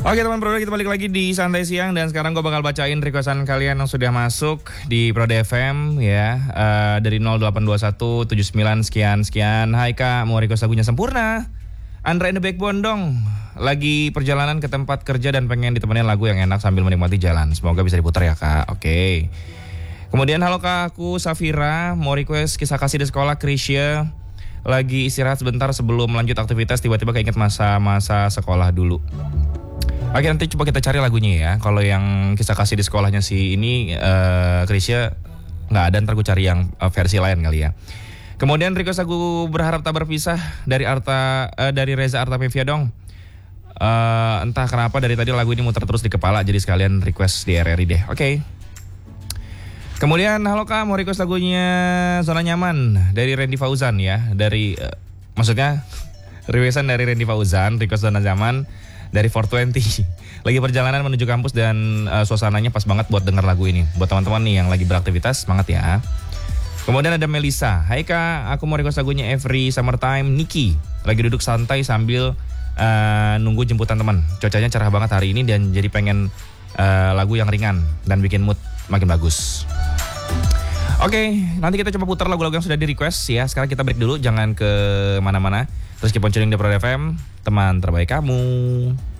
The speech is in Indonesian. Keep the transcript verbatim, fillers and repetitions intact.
Oke teman Prode, kita balik lagi di Santai Siang. Dan sekarang gue bakal bacain requestan kalian yang sudah masuk di Prode F M ya, uh, dari nol delapan dua satu tujuh sembilan sekian sekian. Hai Kak, mau request lagunya Sempurna Andra and the Backbone dong. Lagi perjalanan ke tempat kerja dan pengen ditemenin lagu yang enak sambil menikmati jalan. Semoga bisa diputar ya Kak. Oke. Kemudian halo Kak, aku Safira, mau request Kisah Kasih di Sekolah Krisya. Lagi istirahat sebentar sebelum lanjut aktivitas, tiba-tiba keinget masa-masa sekolah dulu. Oke, nanti coba kita cari lagunya ya. Kalau yang Kisah Kasih di Sekolahnya si ini uh, Krisya nggak ada, ntar gue cari yang uh, versi lain kali ya. Kemudian request lagu Berharap Tak Berpisah dari Arta uh, dari Reza Artamevia dong. Uh, entah kenapa dari tadi lagu ini muter terus di kepala, jadi sekalian request di R R I deh. Oke. Okay. Kemudian halo Kak, mau request lagunya Zona Nyaman dari Randy Fauzan ya. Dari uh, maksudnya requestan dari Randy Fauzan, request Zona Nyaman dari four twenty. Lagi perjalanan menuju kampus dan uh, suasananya pas banget buat denger lagu ini. Buat teman-teman nih yang lagi beraktivitas, semangat ya. Kemudian ada Melisa. Hai Kak, aku mau request lagunya Every Summertime Niki. Lagi duduk santai sambil uh, nunggu jemputan teman. Cuacanya cerah banget hari ini dan jadi pengen uh, lagu yang ringan dan bikin mood makin bagus. Oke, okay, nanti kita coba putar lagu-lagu yang sudah di request ya. Sekarang kita break dulu, jangan ke mana-mana. Terus keep on tuning di Prode F M, teman terbaik kamu.